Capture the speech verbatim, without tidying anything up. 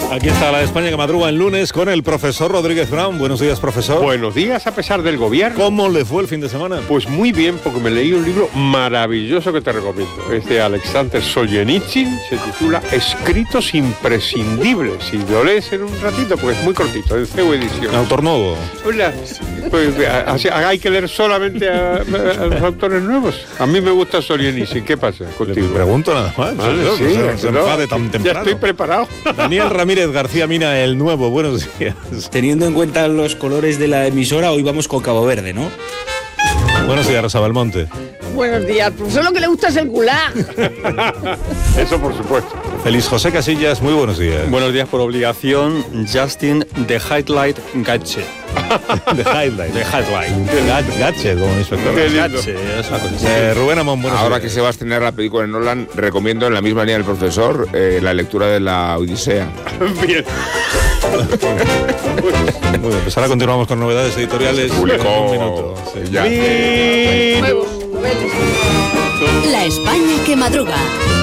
Aquí está la España que madruga el lunes con el profesor Rodríguez Brown. Buenos días, profesor. Buenos días, a pesar del gobierno. ¿Cómo le fue el fin de semana? Pues muy bien, porque me leí un libro maravilloso que te recomiendo. Es de Alexander Solzhenitsyn, se titula Escritos imprescindibles. Si lo lees en un ratito, porque es muy cortito, en C E U Edición. Autor nuevo. Hola. Pues, así, hay que leer solamente a, a, a los autores nuevos. A mí me gusta Solzhenitsyn. ¿Qué pasa contigo? Le pregunto nada más. Vale, no, sí, no, se no, enfade tan temprano. Ya estoy preparado. Daniel Ramírez García Mina, el nuevo. Buenos días. Teniendo en cuenta los colores de la emisora, hoy vamos con Cabo Verde, ¿no? Buenos días, Rosa Belmonte. Buenos días, profesor, lo que le gusta es el gulag. Eso por supuesto. Feliz José Casillas, muy buenos días. Buenos días por obligación, Justin The Highlight Gatche. The Highlight. The Highlight. Gatche, como inspector. Gatche, es una cosa. Eh, Rubén Amón, buenos Ahora días. que se va a estrenar la película de Nolan, recomiendo en la misma línea del profesor eh, la lectura de la Odisea. Bien. Muy bien, pues ahora continuamos con novedades editoriales. Publicó En un minuto. Sí. ya. Nuevos, noveles. La España que madruga.